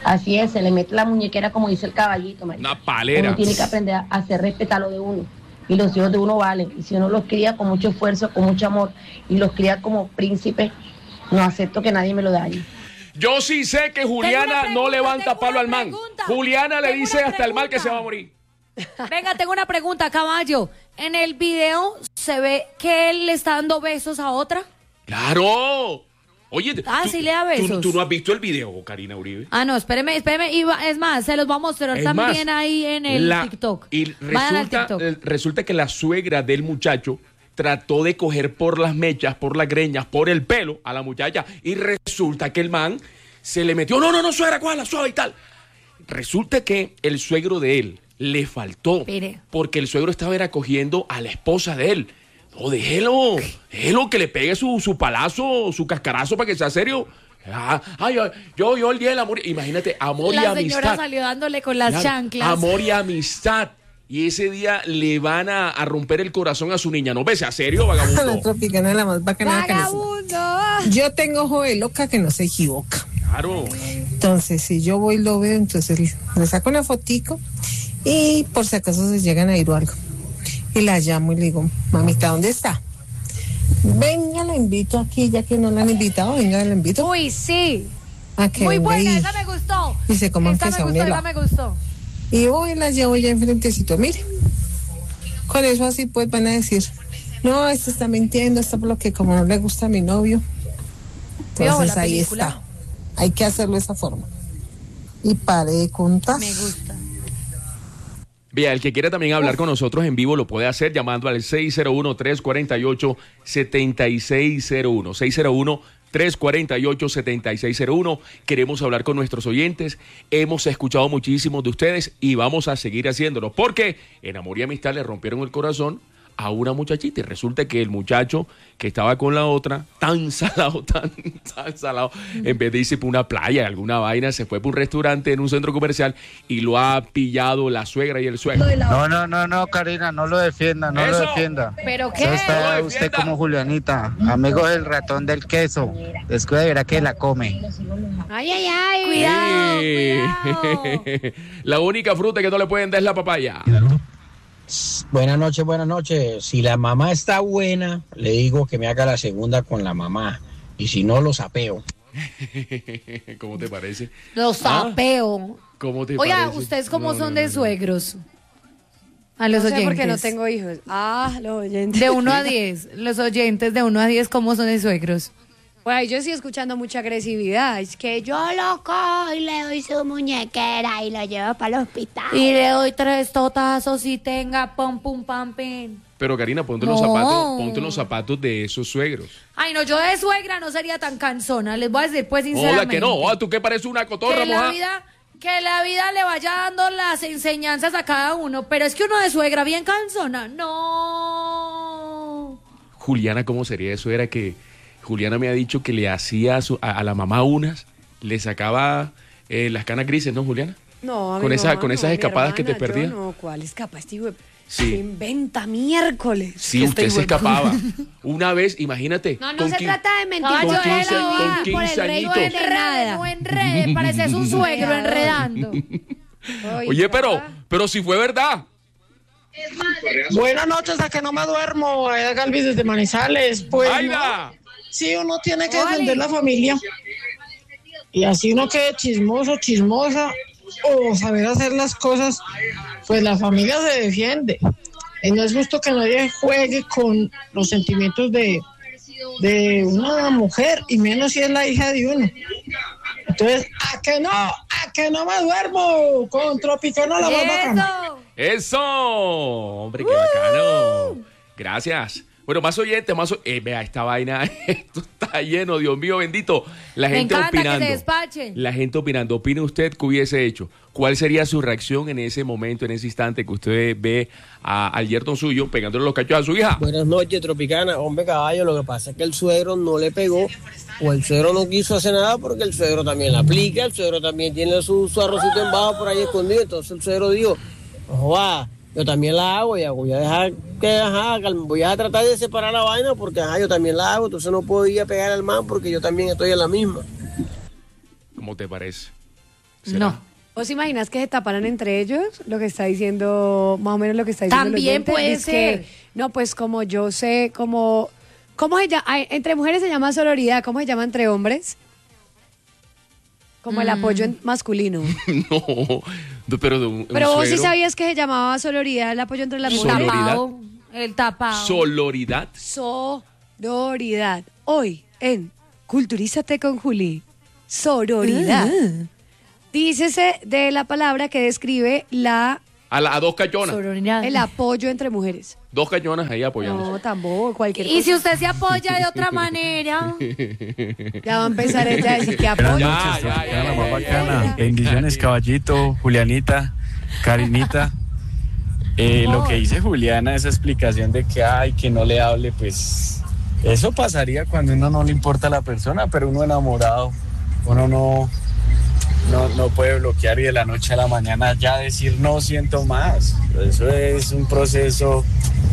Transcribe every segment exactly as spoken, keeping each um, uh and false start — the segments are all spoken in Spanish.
Así es, se le mete la muñequera como dice el caballito, marica. Una palera. Uno tiene que aprender a hacer respetar lo de uno. Y los hijos de uno valen. Y si uno los cría con mucho esfuerzo, con mucho amor, y los cría como príncipes, no acepto que nadie me lo dañe. Yo sí sé que Juliana pregunta, no levanta palo al man. Pregunta. Juliana le tengo dice hasta el mal que se va a morir. Venga, tengo una pregunta, caballo. ¿En el video se ve que él le está dando besos a otra? ¡Claro! Oye, ah, tú, sí le da besos. ¿tú, tú no has visto el video, Karina Uribe? Ah, no, espéreme, espéreme. Y va, es más, se los va a mostrar es también más, ahí en el la, TikTok. Y resulta, TikTok. resulta que la suegra del muchacho trató de coger por las mechas, por las greñas, por el pelo a la muchacha. Y resulta que el man se le metió. No, no, no, suegra, ¿cuál? La suave y tal. Resulta que el suegro de él le faltó. Mire. Porque el suegro estaba era cogiendo a la esposa de él. No, déjelo, déjelo que le pegue su, su palazo, su cascarazo para que sea serio. Ah, ay, yo, yo el día del amor, imagínate, amor la y amistad. La señora salió dándole con las claro, chanclas. Amor y amistad. Y ese día le van a, a romper el corazón a su niña. No, sea serio, vagabundo. La Tropicana es la más bacana. Vagabundo. Yo tengo ojo de loca que no se equivoca. Claro. Entonces, si yo voy y lo veo, entonces le saco una fotico y por si acaso se llegan a ir o algo. Y la llamo y le digo, mamita, ¿dónde está? Venga, la invito aquí, ya que no la han invitado, venga, la invito. Uy, sí. ¿A qué? Muy buena, y, esa me gustó. Y se coman esa que me gustó, esa me gustó. Y voy y la llevo ya enfrentecito, mire. Con eso así pues van a decir, no, este está mintiendo, está por lo que como no le gusta a mi novio. Entonces ahí película. está. Hay que hacerlo de esa forma. Y pare de contar. Me gusta. Bien, el que quiera también hablar Uf. con nosotros en vivo lo puede hacer llamando al seis cero uno, tres cuatro ocho, siete seis cero uno. seis cero uno, tres cuatro ocho, siete seis cero uno. Queremos hablar con nuestros oyentes. Hemos escuchado muchísimos de ustedes y vamos a seguir haciéndolo. Porque en Amor y Amistad le rompieron el corazón a una muchachita y resulta que el muchacho que estaba con la otra, tan salado, tan, tan salado, en vez de irse por una playa, alguna vaina, se fue por un restaurante en un centro comercial y lo ha pillado la suegra y el suegro. No, no, no, no, Karina, no lo defienda, no ¿Eso? lo defienda. ¿Pero qué? Eso está no usted como Julianita, amigo del ratón del queso. Descuida, verá que la come. Ay, ay, ay, cuidado, sí. cuidado. La única fruta que no le pueden dar es la papaya. Buenas noches, buenas noches. Si la mamá está buena, le digo que me haga la segunda con la mamá. Y si no, lo sapeo. ¿Cómo te parece? Lo sapeo. ¿Ah? ¿Cómo te Oiga, parece? ¿ustedes cómo no, son no, de no, suegros? A los no sé oyentes. porque no tengo hijos. Ah, los oyentes. De uno a diez. Los oyentes de uno a diez, ¿cómo son de suegros? Pues yo estoy escuchando mucha agresividad. Es que yo lo cojo y le doy su muñequera y lo llevo para el hospital. Y le doy tres totazos y tenga pum, pum, pam, pim. Pero Karina, ponte no. los zapatos, ponte los zapatos de esos suegros. Ay, no, yo de suegra no sería tan cansona. Les voy a decir, pues, sinceramente. Hola, que no. Oh, tú que pareces una cotorra, que la moja. vida, que la vida le vaya dando las enseñanzas a cada uno. Pero es que uno de suegra bien cansona. No. Juliana, ¿cómo sería eso? Era que Juliana me ha dicho que le hacía a, su, a, a la mamá unas, le sacaba eh, las canas grises, ¿no, Juliana? No, a con, esa, mamá, con esas no, escapadas hermana, que te perdías. No, ¿cuál escapa? Este hijo de... Sí. Se inventa miércoles. Sí, usted se escapaba. Una vez, imagínate. No, no se trata de mentir. Con Caballo, quince, él con va quince por el rey, añitos. no enrede, no enrede, pareces un suegro enredando. Oye, pero, pero si fue verdad. Buenas noches, a que no me duermo. Aida Galvis desde Manizales. Pues, ¡Aida! No, sí, uno tiene que defender la familia. Y así uno quede chismoso, chismosa, o saber hacer las cosas, pues la familia se defiende. Y no es justo que nadie juegue con los sentimientos de, de una mujer, y menos si es la hija de uno. Entonces, ¿a que no? ¿A que no me duermo? Con Tropicana la más bacana. ¡Eso! ¡Hombre, qué bacano! Gracias. Bueno, más oyentes, más... O- eh, vea, esta vaina, esto está lleno, Dios mío bendito. La Me gente encanta opinando. que se despachen. La gente opinando. ¿Opine usted qué hubiese hecho? ¿Cuál sería su reacción en ese momento, en ese instante que usted ve a, al yerno suyo pegándole los cachos a su hija? Buenas noches, Tropicana. Hombre, caballo, lo que pasa es que el suegro no le pegó, o el suegro no quiso hacer nada porque el suegro también la aplica, el suegro también tiene su, su arrocito en bajo por ahí escondido. Entonces el suegro dijo, joa, yo también la hago, y voy a dejar que, ajá, voy a tratar de separar la vaina porque, ajá, yo también la hago, entonces no puedo ir a pegar al man porque yo también estoy en la misma. ¿Cómo te parece? ¿Será? No. ¿Vos imaginas que se taparan entre ellos? Lo que está diciendo, más o menos lo que está diciendo. También el oyente, puede es ser. Que, no, pues como yo sé, como... ¿Cómo se llama? Ay, entre mujeres se llama sororidad, ¿cómo se llama entre hombres? Como mm. el apoyo en masculino. No, pero de un, Pero un vos sí suegro. sabías que se llamaba sororidad el apoyo entre las El mujeres. Soloridad. tapado. El tapado. Soloridad. Sororidad. Hoy en Culturízate con Juli. Sororidad. Uh. Dícese de la palabra que describe la A, la, a dos cañonas. Sororidad. el apoyo entre mujeres. Dos cañonas ahí apoyando. No, tampoco, cualquier Y si cosa. usted se apoya de otra manera. Ya va a empezar ella a decir que apoya. Ya, noches, ya, Tropicana, ya, la ya, más ya, bacana. ya, ya. Bendiciones, Caballito, Julianita, Karinita. Eh, lo que dice Juliana, esa explicación de que ay, que no le hable, pues eso pasaría cuando uno no le importa a la persona, pero uno enamorado, uno no, no, no puede bloquear y de la noche a la mañana ya decir no siento más. Eso es un proceso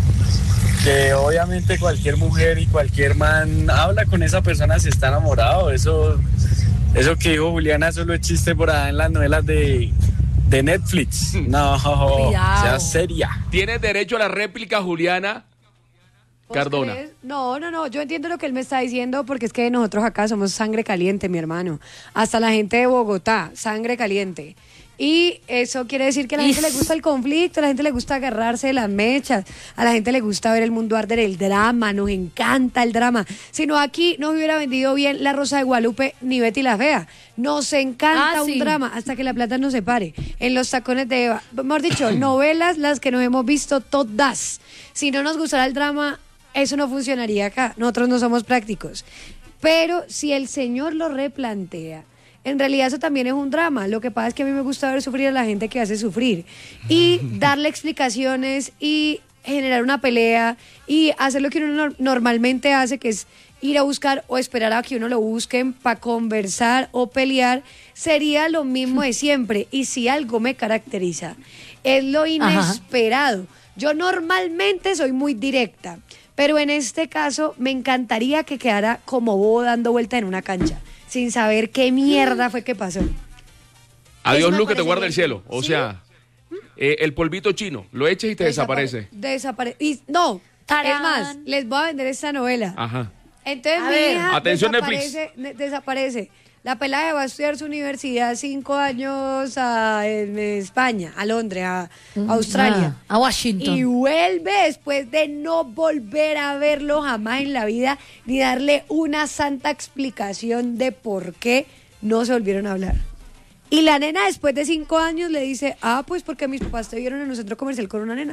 que obviamente cualquier mujer y cualquier man habla con esa persona si está enamorado. Eso, eso que dijo Juliana solo es chiste por ahí en las novelas de, de Netflix. No, Cuidado. sea seria. Tienes derecho a la réplica, Juliana ¿Vos Cardona. crees? No, no, no, yo entiendo lo que él me está diciendo porque es que nosotros acá somos sangre caliente, mi hermano. Hasta la gente de Bogotá, sangre caliente. Y eso quiere decir que a la gente le gusta el conflicto, a la gente le gusta agarrarse de las mechas, a la gente le gusta ver el mundo arder, el drama, nos encanta el drama. Si no, aquí no hubiera vendido bien La Rosa de Guadalupe ni Betty la Fea. Nos encanta Ah, un sí. drama hasta que la plata nos separe. En Los Tacones de Eva, mejor dicho, novelas las que nos hemos visto todas. Si no nos gustara el drama, eso no funcionaría acá. Nosotros no somos prácticos. Pero si el señor lo replantea, en realidad eso también es un drama. Lo que pasa es que a mí me gusta ver sufrir a la gente que hace sufrir. Y darle explicaciones y generar una pelea y hacer lo que uno no- normalmente hace, que es ir a buscar o esperar a que uno lo busquen para conversar o pelear, sería lo mismo de siempre. Y si algo me caracteriza, es lo inesperado. Yo normalmente soy muy directa, pero en este caso me encantaría que quedara como bobo dando vuelta en una cancha, sin saber qué mierda fue que pasó. Adiós, Eso me luz que te parece guarda el bien. cielo. O ¿Sí? sea, eh, el polvito chino, lo echas y te desaparece. Desapare y no, Tarán. es más, les voy a vender esta novela. Ajá. Entonces A mi ver. hija Atención, desaparece, ne- desaparece. La pelada va a estudiar su universidad cinco años a, en España, a Londres, a Australia. Ah, a Washington. Y vuelve después de no volver a verlo jamás en la vida, ni darle una santa explicación de por qué no se volvieron a hablar. Y la nena después de cinco años le dice, ah, pues porque mis papás te vieron en un centro comercial con una nena.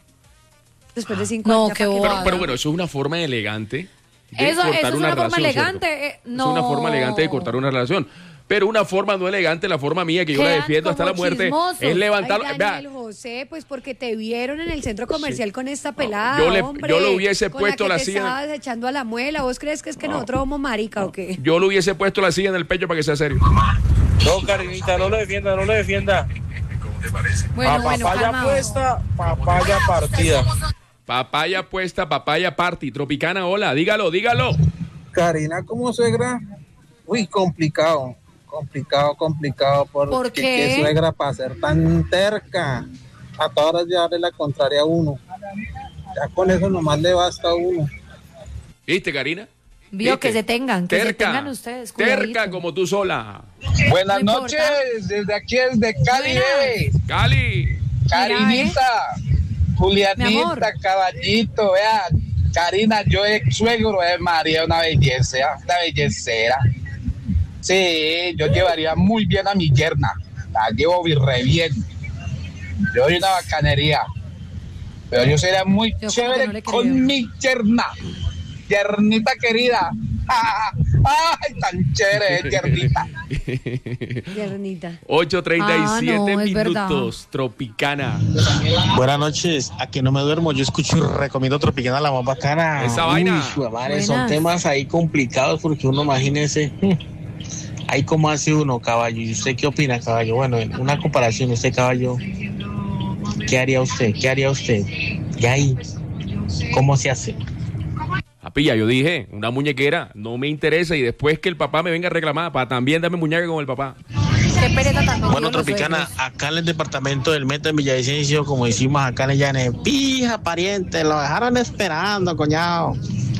Después de cinco No, años. ya qué pa' Pero, bobada. pero bueno, eso es una forma elegante de Eso- cortar eso es una, una forma relación, elegante, ¿cierto? eh, Es no. una forma elegante de cortar una relación. Pero una forma no elegante, la forma mía, que yo la Quedan defiendo hasta la como muerte, chismosos. es levantarlo. Ay, Vea, Daniel José, pues porque te vieron en el centro comercial con esta pelada, yo le- hombre, yo le hubiese con puesto la, la que te silla- estabas echando a la muela. ¿Vos crees que es que nosotros somos marica o qué? yo le hubiese puesto la silla en el pecho para que sea serio. No, Karinita, no lo defienda, no lo defienda. Bueno, Pa' bueno, papaya calma. puesta, papaya partida. Papaya puesta, papaya party. Tropicana, hola, dígalo, dígalo. Karina como suegra, uy, complicado, complicado, complicado, porque ¿Por qué? suegra para ser tan terca, a todas horas llevarle la contraria a uno, ya con eso nomás le basta a uno. ¿Viste, Karina? Vio ¿Viste? que se tengan, que se Terca, tengan ustedes. terca cuidadito. como tú sola. Buenas No noches, importa. desde aquí desde Cali, Buenas. eh. Cali. Karinita, Mi Julianita, amor. caballito, vea, Karina, yo ex suegro de María, una belleza, una bellecera. Sí, yo llevaría muy bien a mi yerna, la llevo re bien. Yo doy una bacanería, pero yo sería muy Yo como que chévere no le creo. con mi yerna, yernita querida. ¡Ay, tan chévere es yernita! Piernita. ocho treinta y siete Ah, no, es verdad. minutos. Tropicana. Buenas noches, a que no me duermo, yo escucho y recomiendo Tropicana, la más bacana. Esa vaina. Uy, madre, son Buenas. temas ahí complicados porque uno, imagínese, ahí como hace uno, caballo. ¿Y usted qué opina, caballo? Bueno, en una comparación, usted, caballo, ¿qué haría usted? ¿Qué haría usted? Y ahí, ¿cómo se hace? Apilla, yo dije, una muñequera no me interesa y después que el papá me venga a reclamar, para también darme muñeca con el papá. Qué pereza también. Bueno, Tropicana, acá en el departamento del Meta en Villavicencio, como decimos acá en el Llane, pija, pariente, lo dejaron esperando, coñado.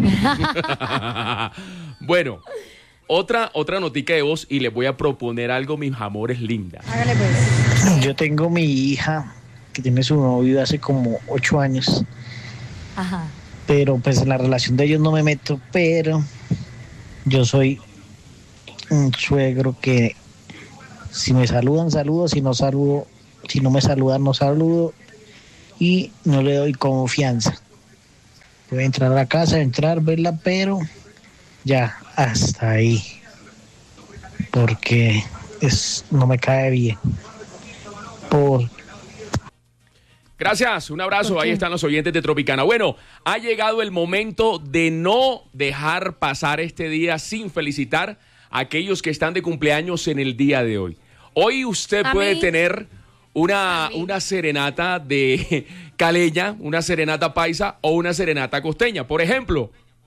Bueno, otra, otra notica de voz y les voy a proponer algo, mis amores lindas. Hágale pues. Yo tengo mi hija que tiene su novio hace como ocho años. Ajá. Pero pues en la relación de ellos no me meto, pero yo soy un suegro que si me saludan, saludo, si no saludo, si no me saludan, no saludo y no le doy confianza. Puede entrar a la casa, entrar, verla, pero ya hasta ahí, porque es, no me cae bien. Por Gracias, un abrazo, ahí están los oyentes de Tropicana. Bueno, ha llegado el momento de no dejar pasar este día sin felicitar a aquellos que están de cumpleaños en el día de hoy. Hoy usted ¿A puede mí? tener una, una serenata de caleña, una serenata paisa o una serenata costeña. Por ejemplo,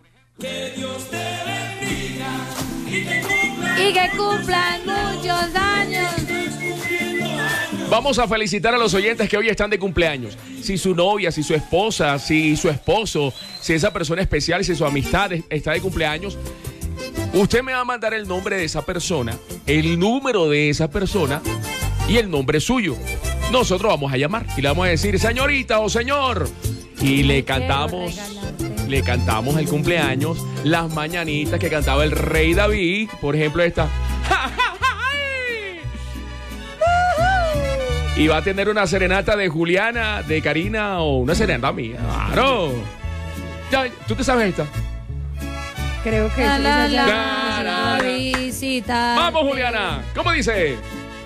Y que cumplan muchos años. vamos a felicitar a los oyentes que hoy están de cumpleaños. Si su novia, si su esposa, si su esposo, si esa persona especial, si su amistad está de cumpleaños, usted me va a mandar el nombre de esa persona, el número de esa persona y el nombre suyo. Nosotros vamos a llamar y le vamos a decir, señorita o señor, y le cantamos, le cantamos el cumpleaños, las mañanitas que cantaba el rey David, por ejemplo esta. Y va a tener una serenata de Juliana, de Karina o una serenata mía. Claro. Ya, ¿tú te sabes esta? Creo que La, sí, la, esa ya- la, la visita. Vamos, Juliana. ¿Cómo dice?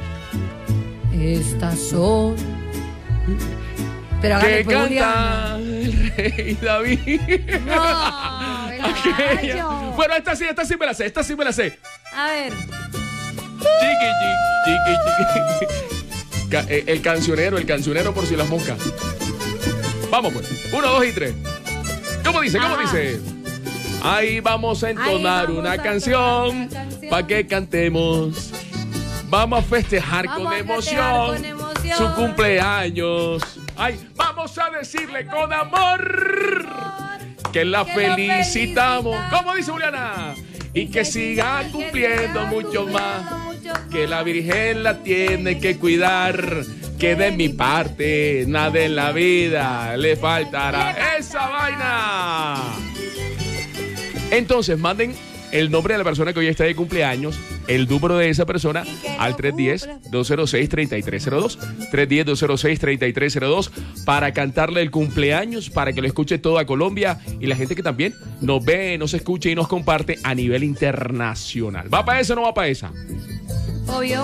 Estas son. Pero hágale Que pues, canta Juliana. el rey David. No, el Aquella. gallo. Bueno, esta sí, esta sí me la sé, esta sí me la sé. A ver. Chiqui, chiqui, chiqui, chiqui. Ca- eh, El cancionero, el cancionero por si las moscas. Vamos pues. Uno, dos y tres. ¿Cómo dice? ¿Cómo Ajá. dice? Ahí vamos a entonar Ahí vamos una a canción entonar una canción. para que cantemos. Vamos a festejar Vamos con a emoción, festejar con emoción. su cumpleaños. Ay, vamos a decirle con amor que la Que lo felicitamos. felicitamos. ¿Cómo dice Juliana? Y que siga cumpliendo mucho más. Que la Virgen la tiene que cuidar. Que de mi parte nada en la vida le faltará. ¡Esa vaina! Entonces, manden el nombre de la persona que hoy está de cumpleaños, el número de esa persona al tres uno cero, dos cero seis, tres tres cero dos, tres uno cero, dos cero seis, tres tres cero dos para cantarle el cumpleaños, para que lo escuche toda Colombia y la gente que también nos ve, nos escucha y nos comparte a nivel internacional. ¿Va para esa o no va para esa? Obvio.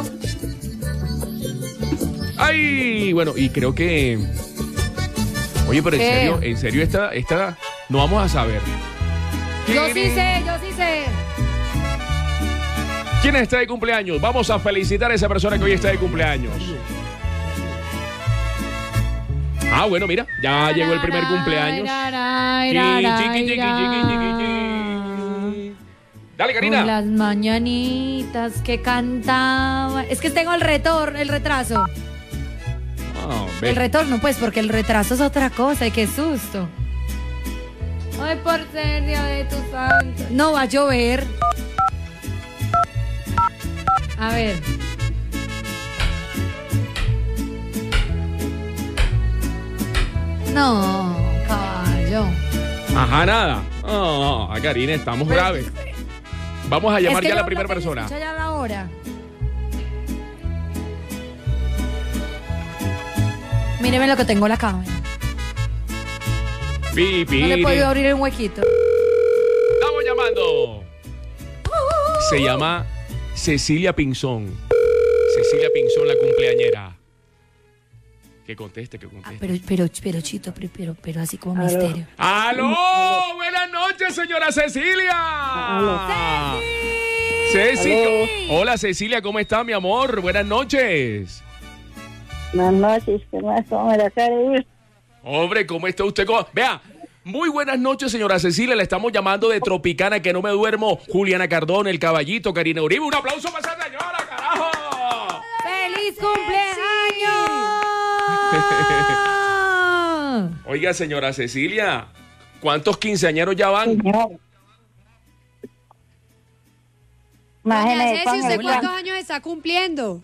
¡Ay! Bueno, y creo que... Oye, pero en ¿Qué? serio, en serio esta, esta no vamos a saber. Yo sí sé, yo sí sé. ¿Quién está de cumpleaños? Vamos a felicitar a esa persona que hoy está de cumpleaños. Ah, bueno, mira, ya llegó el primer cumpleaños. Chiqui, chiqui, chiqui, chiqui, chiqui. Dale, Con Karina. las mañanitas que cantaba. Es que tengo el retorno, el retraso. Ah, ve. El retorno, pues, porque el retraso es otra cosa y qué susto. Ay, por ser día de tu santo. No va a llover. A ver. No, caballo. Ajá, nada. Ah, Karina, estamos Pues, graves. Vamos a llamar Es que ya a la yo primera lo que persona. escucho ya la hora. Míreme lo que tengo en la cámara. Pipi. No le he podido abrir un huequito. Estamos llamando. Se llama Cecilia Pinzón. Cecilia Pinzón, la cumpleañera. Que conteste, que conteste. Pero, pero, pero, Chito, pero, pero, pero así como misterio. ¡Aló! ¡Buenas noches, señora Cecilia! Ceci. Aló. Hola, Cecilia, ¿cómo está, mi amor? Buenas noches. Buenas noches, ¿qué más? ¿Cómo me la cara? Hombre, ¿cómo está usted? ¿Cómo? Vea, muy buenas noches, señora Cecilia. Le estamos llamando de Tropicana, que no me duermo. Juliana Cardón, el Caballito, Karina Uribe. ¡Un aplauso para esa señora, carajo! cumpleaños! Oiga, señora Cecilia, ¿cuántos quinceañeros ya van? Señor. Doña Imagínese, Ceci, ¿usted póngale cuántos plan. años está cumpliendo?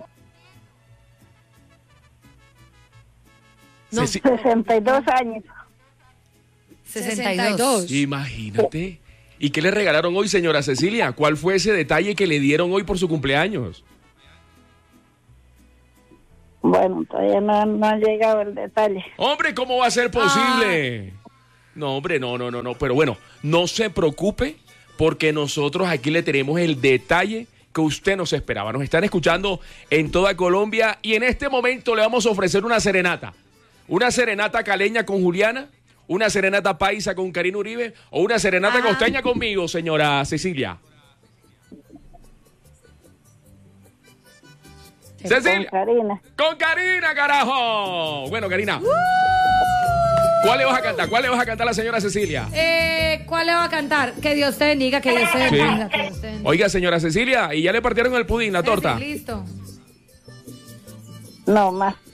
Ceci- sesenta y dos años. sesenta y dos. Imagínate. ¿Y qué le regalaron hoy, señora Cecilia? ¿Cuál fue ese detalle que le dieron hoy por su cumpleaños? Bueno, todavía no, no ha llegado el detalle. Hombre, ¿cómo va a ser posible? No, hombre, no, no, no, no. Pero bueno, no se preocupe porque nosotros aquí le tenemos el detalle que usted nos esperaba. Nos están escuchando en toda Colombia y en este momento le vamos a ofrecer una serenata. Una serenata caleña con Juliana, una serenata paisa con Karina Uribe o una serenata Ajá. costeña conmigo, señora Cecilia. Cecilia. Con Karina. Con Karina, carajo. Bueno, Karina. ¿Cuál le vas a cantar? ¿Cuál le vas a cantar a la señora Cecilia? Eh, ¿Cuál le va a cantar? Que Dios te bendiga, que Dios te Sí. bendiga, que Dios te bendiga. Oiga, señora Cecilia, ¿y ya le partieron el pudín, la torta? Sí, listo. No, más.